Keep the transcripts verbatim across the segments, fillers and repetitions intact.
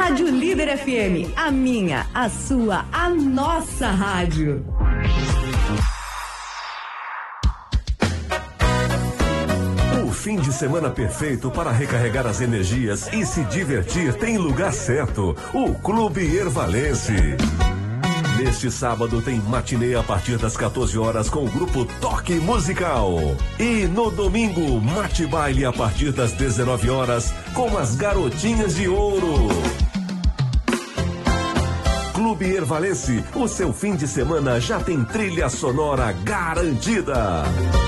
Rádio Líder F M, a minha, a sua, a nossa rádio. O fim de semana perfeito para recarregar as energias e se divertir tem lugar certo, o Clube Ervalense. Neste sábado tem matinê a partir das quatorze horas com o grupo Toque Musical. E no domingo, mate baile a partir das dezenove horas com as Garotinhas de Ouro. Clube Ervalense, o seu fim de semana já tem trilha sonora garantida.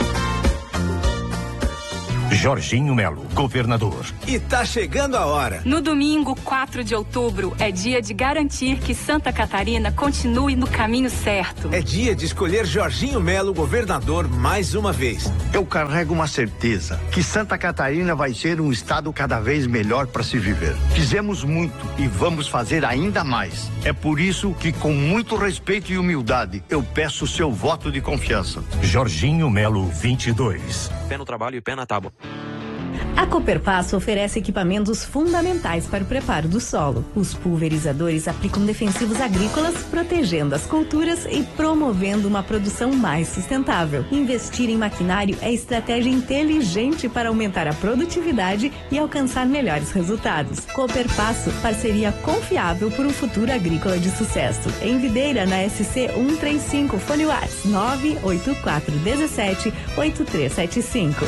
Jorginho Melo, governador. E tá chegando a hora. No domingo, quatro de outubro, é dia de garantir que Santa Catarina continue no caminho certo. É dia de escolher Jorginho Melo, governador, mais uma vez. Eu carrego uma certeza, que Santa Catarina vai ser um estado cada vez melhor para se viver. Fizemos muito e vamos fazer ainda mais. É por isso que, com muito respeito e humildade, eu peço o seu voto de confiança. Jorginho Melo, vinte e dois. Pé no trabalho e pé na tábua. A Cooperpasso oferece equipamentos fundamentais para o preparo do solo. Os pulverizadores aplicam defensivos agrícolas, protegendo as culturas e promovendo uma produção mais sustentável. Investir em maquinário é estratégia inteligente para aumentar a produtividade e alcançar melhores resultados. Cooperpasso, parceria confiável por um futuro agrícola de sucesso. Em Videira, na S C cento e trinta e cinco, Fone Whats nove oito quatro um sete oito três sete cinco.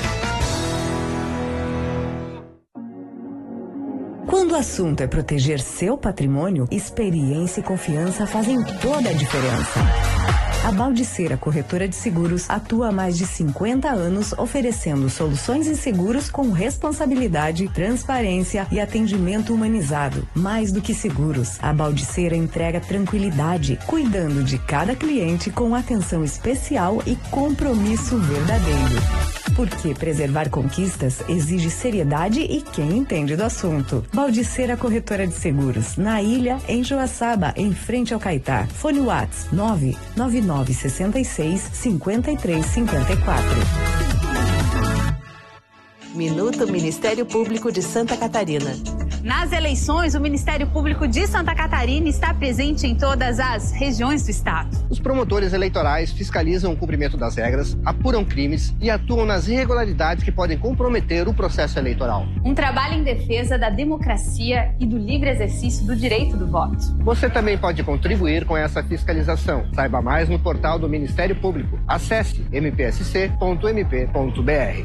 Quando o assunto é proteger seu patrimônio, experiência e confiança fazem toda a diferença. A Baldiceira Corretora de Seguros atua há mais de cinquenta anos oferecendo soluções em seguros com responsabilidade, transparência e atendimento humanizado. Mais do que seguros, a Baldiceira entrega tranquilidade, cuidando de cada cliente com atenção especial e compromisso verdadeiro. Porque preservar conquistas exige seriedade e quem entende do assunto. Baldiceira Corretora de Seguros, na Ilha, em Joaçaba, em frente ao Caetá. Fone Whats nove nove nove seis seis cinco três cinco quatro. Minuto Ministério Público de Santa Catarina. Nas eleições, o Ministério Público de Santa Catarina está presente em todas as regiões do estado. Os promotores eleitorais fiscalizam o cumprimento das regras, apuram crimes e atuam nas irregularidades que podem comprometer o processo eleitoral. Um trabalho em defesa da democracia e do livre exercício do direito do voto. Você também pode contribuir com essa fiscalização. Saiba mais no portal do Ministério Público. Acesse m p s c ponto m p ponto b r.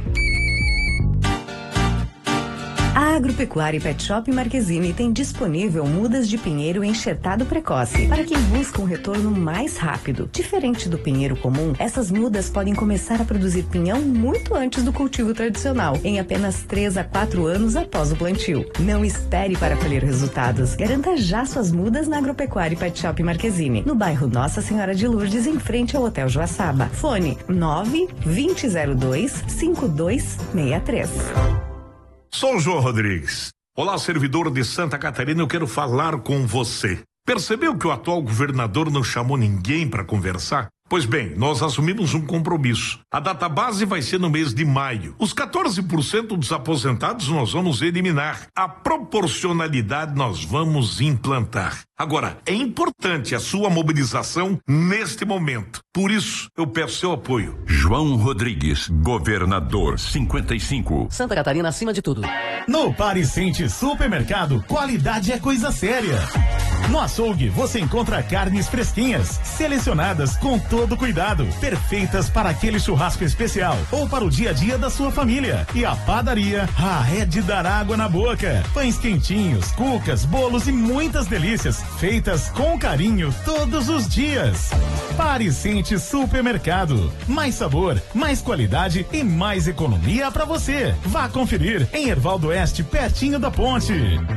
A Agropecuária e Pet Shop Marquezine tem disponível mudas de pinheiro enxertado precoce para quem busca um retorno mais rápido. Diferente do pinheiro comum, essas mudas podem começar a produzir pinhão muito antes do cultivo tradicional, em apenas três a quatro anos após o plantio. Não espere para colher resultados. Garanta já suas mudas na Agropecuária e Pet Shop Marquezine, no bairro Nossa Senhora de Lourdes, em frente ao Hotel Joaçaba. Fone nove dois zero dois cinco dois seis três. Sou o João Rodrigues. Olá, servidor de Santa Catarina, eu quero falar com você. Percebeu que o atual governador não chamou ninguém para conversar? Pois bem, nós assumimos um compromisso. A data base vai ser no mês de maio. Os quatorze por cento dos aposentados nós vamos eliminar. A proporcionalidade nós vamos implantar. Agora, é importante a sua mobilização neste momento. Por isso, eu peço seu apoio. João Rodrigues, governador, cinquenta e cinco. Santa Catarina acima de tudo. No Parisente Supermercado, qualidade é coisa séria. No açougue, você encontra carnes fresquinhas, selecionadas com todo cuidado, perfeitas para aquele churrasco especial ou para o dia a dia da sua família. E a padaria, ah, é de dar água na boca. Pães quentinhos, cucas, bolos e muitas delícias, feitas com carinho todos os dias. Parisente Supermercado. Mais sabor, mais qualidade e mais economia para você. Vá conferir em Hervaldo Oeste, pertinho da ponte.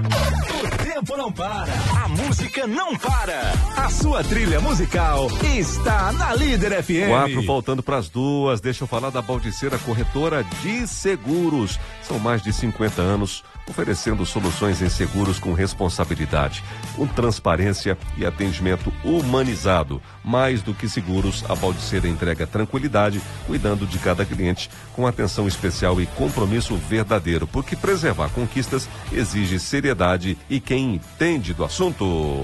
O tempo não para, a música não para. A sua trilha musical está na Líder F M. Quatro faltando para as duas. Deixa eu falar da Baldiceira Corretora de Seguros. São mais de cinquenta anos oferecendo soluções em seguros com responsabilidade, com transparência e atendimento humanizado. Mais do que seguros, a Baldiceira entrega tranquilidade, cuidando de cada cliente com atenção especial e compromisso verdadeiro, porque preservar conquistas exige seriedade e quem quem entende do assunto.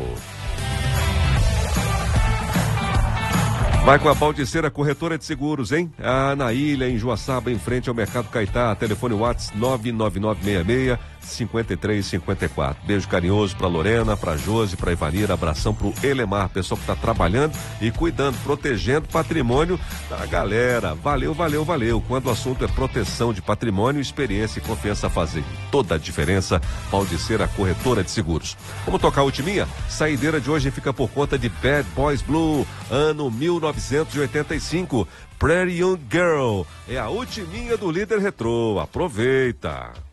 Vai com a Baldiceira Corretora de Seguros, hein? Ah, na ilha, em Joaçaba, em frente ao Mercado Caetá. Telefone WhatsApp nove nove nove seis seis cinco três cinco quatro. Beijo carinhoso pra Lorena, pra Josi, pra Ivanira. Abração pro Elemar, pessoal que tá trabalhando e cuidando, protegendo o patrimônio da galera. Valeu, valeu, valeu. Quando o assunto é proteção de patrimônio, experiência e confiança fazem toda a diferença. Baldiceira Corretora de Seguros. Vamos tocar a ultiminha? Saideira de hoje fica por conta de Bad Boys Blue, ano mil novecentos e oitenta e cinco. Pretty Young Girl é a ultiminha do Líder Retrô. Aproveita!